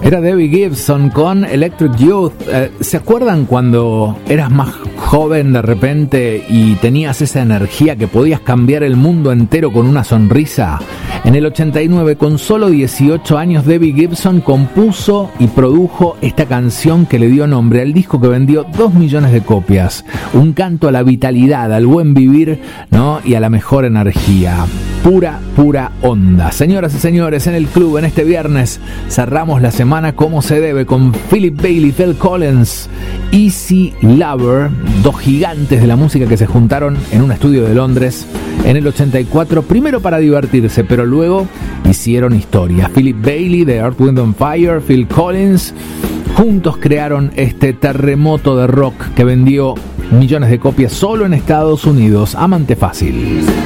Era Debbie Gibson con Electric Youth. ¿Se acuerdan cuando eras más joven de repente y tenías esa energía que podías cambiar el mundo entero con una sonrisa? En el 89, con solo 18 años, Debbie Gibson compuso y produjo esta canción que le dio nombre al disco que vendió 2 millones de copias. Un canto a la vitalidad, al buen vivir, ¿no? Y a la mejor energía. Pura onda. Señoras y señores, en el club, en este viernes, cerramos la semana como se debe con Philip Bailey, Phil Collins, Easy Lover, dos gigantes de la música que se juntaron en un estudio de Londres en el 84, primero para divertirse, pero luego hicieron historia. Philip Bailey de Earth, Wind and Fire, Phil Collins, juntos crearon este terremoto de rock que vendió millones de copias solo en Estados Unidos. Amante fácil.